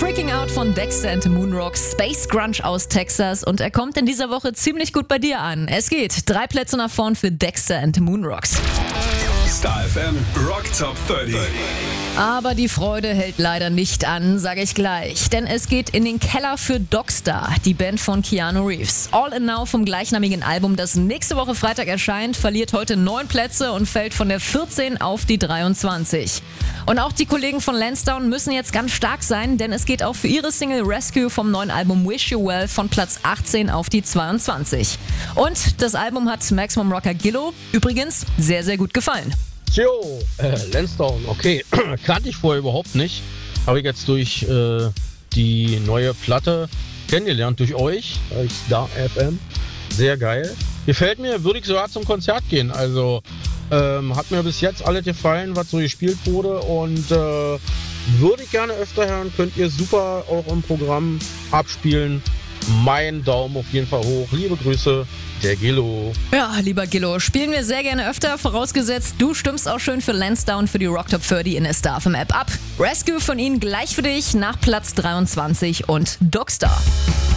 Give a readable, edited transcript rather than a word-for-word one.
Freaking Out von Dexter and the Moonrocks, Space Grunge aus Texas und er kommt in dieser Woche ziemlich gut bei dir an. Es geht 3 Plätze nach vorn für Dexter and the Moonrocks. Star FM Rock Top 30. Aber die Freude hält leider nicht an, sage ich gleich. Denn es geht in den Keller für Dogstar, die Band von Keanu Reeves. All In Now vom gleichnamigen Album, das nächste Woche Freitag erscheint, verliert heute 9 Plätze und fällt von der 14 auf die 23. Und auch die Kollegen von Lansdowne müssen jetzt ganz stark sein, denn es geht auch für ihre Single Rescue vom neuen Album Wish You Well von Platz 18 auf die 22. Und das Album hat Maximum Rocker Gillo übrigens sehr, sehr gut gefallen. Jo, Lansdowne, okay, kannte ich vorher überhaupt nicht. Habe ich jetzt durch die neue Platte kennengelernt, durch euch, Star FM. Sehr geil. Gefällt mir, würde ich sogar zum Konzert gehen. Also hat mir bis jetzt alles gefallen, was so gespielt wurde und würde ich gerne öfter hören. Könnt ihr super auch im Programm abspielen. Mein Daumen auf jeden Fall hoch. Liebe Grüße, der Gillo. Ja, lieber Gillo, spielen wir sehr gerne öfter, vorausgesetzt, du stimmst auch schön für Lansdowne für die Rock Top 30 in der Star FM App ab. Rescue von ihnen gleich für dich nach Platz 23 und Dogstar.